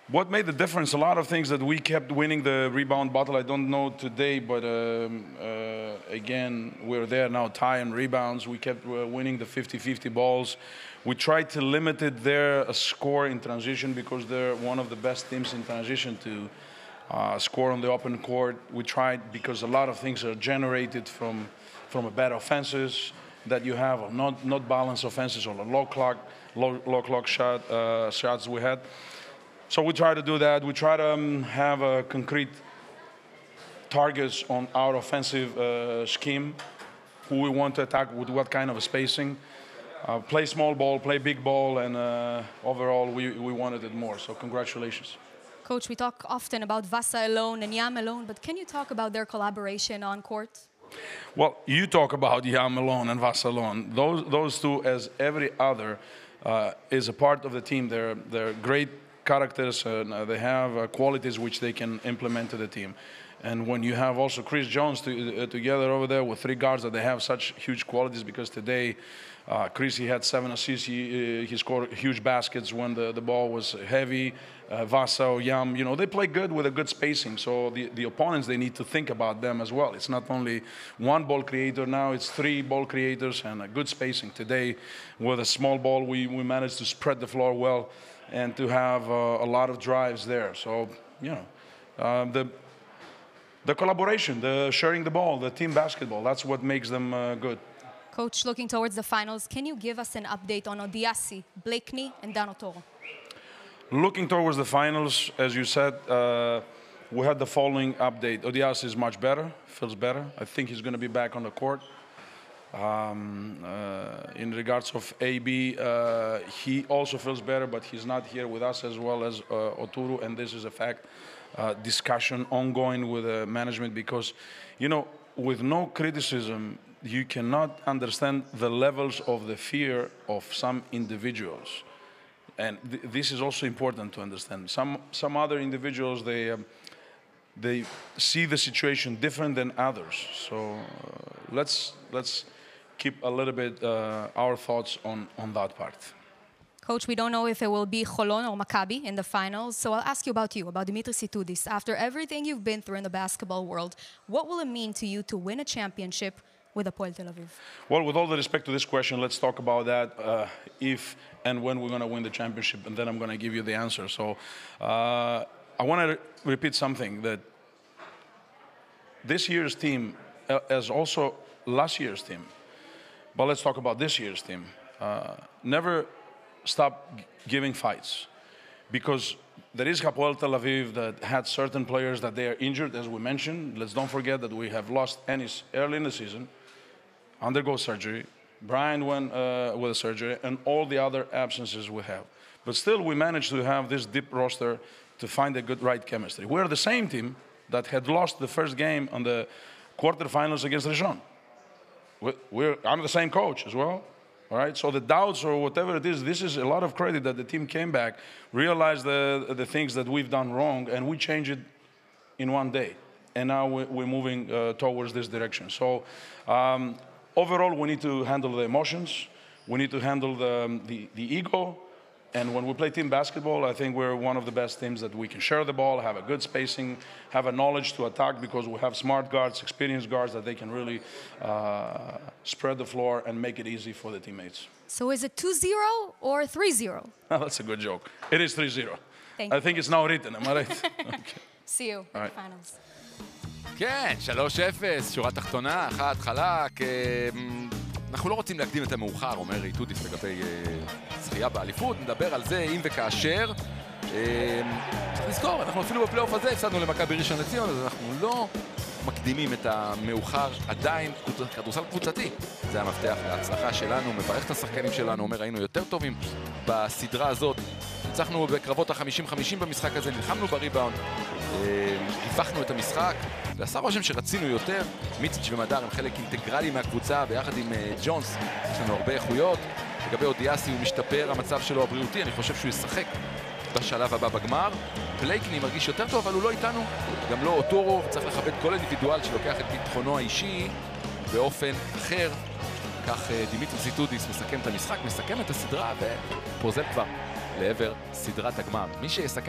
What made the difference? A lot of things that we kept winning the rebound battle. I don't know today, but again, we're there now, tie and rebounds. We kept winning the 50-50 balls. We tried to limit it their score in transition because they're one of the best teams in transition to score on the open court. We tried because a lot of things are generated from a bad offenses that you have, or not balanced offenses, or low clock shots we had. So we try to do that. We try to have concrete targets on our offensive scheme, who we want to attack with what kind of a spacing. Play small ball, play big ball, and overall we wanted it more. So congratulations. Coach, we talk often about Vasa alone and Yam alone, but can you talk about their collaboration on court? Well, you talk about Yam alone and Vasa alone. Those two, as every other, is a part of the team. They're great characters, and they have qualities which they can implement to the team. And when you have also Chris Jones together over there with three guards, that they have such huge qualities, because today Chris, he had 7 assists, he scored huge baskets when the ball was heavy. Vasa or Yam, you know, they play good with a good spacing, so the opponents, they need to think about them as well. It's not only one ball creator now, it's 3 ball creators and a good spacing. Today, with a small ball, we managed to spread the floor well and to have a lot of drives there. So, you know, the collaboration, the sharing the ball, the team basketball, that's what makes them good. Coach, looking towards the finals, can you give us an update on Odiasi, Blakeney, and Dan Oturu? Looking towards the finals, as you said, we had the following update. Odiasi is much better, feels better. I think he's going to be back on the court. In regards of AB, he also feels better, but he's not here with us as well as Oturu, and this is a fact. Discussion ongoing with the management, because, you know, with no criticism, you cannot understand the levels of the fear of some individuals. And this is also important to understand. Some other individuals, they see the situation different than others. So let's keep a little bit our thoughts on that part. Coach, we don't know if it will be Cholon or Maccabi in the finals, so I'll ask you, about Dimitris Itoudis. After everything you've been through in the basketball world, what will it mean to you to win a championship with Hapoel Tel Aviv? Well, with all the respect to this question, let's talk about that, if and when we're going to win the championship, and then I'm going to give you the answer. So I want to repeat something, that this year's team, as also last year's team, but let's talk about this year's team, never stop giving fights, because there is Hapoel Tel Aviv that had certain players that they are injured, as we mentioned. Let's don't forget that we have lost Ennis early in the season, undergo surgery. Brian went with a surgery, and all the other absences we have. But still, we managed to have this deep roster to find a good right chemistry. We're the same team that had lost the first game on the quarterfinals against Rishon. I'm the same coach as well. All right, so the doubts or whatever it is, this is a lot of credit that the team came back, realized the things that we've done wrong, and we changed it in one day. And now we're moving towards this direction. So overall, we need to handle the emotions. We need to handle the ego. And when we play team basketball, I think we're one of the best teams that we can share the ball, have a good spacing, have a knowledge to attack, because we have smart guards, experienced guards that they can really spread the floor and make it easy for the teammates. So is it 2-0 or 3-0? That's a good joke. It is 3-0. Thank you. I think it's now written, am I right? Okay. See you in right. the finals. כן, 3-0, שורה תחתונה, חד חלק. אנחנו לא רוצים להקדים את המאוחר, אומר איטודיס לגבי זכייה באליפות, נדבר על זה אם וכאשר. צריך לזכור, אנחנו אפילו בפלייאוף הזה הפסדנו למכבי ראשון לציון, אז אנחנו לא מקדימים את המאוחר, עדיין כדורסל קבוצתי. זה המפתח להצלחה שלנו, מברך את השחקנים שלנו, אומר היינו יותר טובים בסדרה הזאת. ניצחנו בקרבות ה-50-50 במשחק הזה, נלחמנו בריבאונד, הפכנו את המשחק, ועשה רושם שרצינו יותר. מיציץ' ומדר הם חלק אינטגרלי מהקבוצה, ביחד עם ג'ונס יש לנו הרבה איכויות. לגבי אודיאסי הוא משתפר, המצב שלו הבריאותי, אני חושב שהוא ישחק בשלב הבא בגמר. בלייקני מרגיש יותר טוב, אבל הוא לא איתנו, גם לא אוטורו, צריך לכבד כל אינדיבידואל שלוקח את ביטחונו האישי באופן אחר. כך דימיטריס איטודיס מסכם את המשחק, מסכם את הסדרה ופוזל כבר לעבר סדרת הגמר. מי שיסכם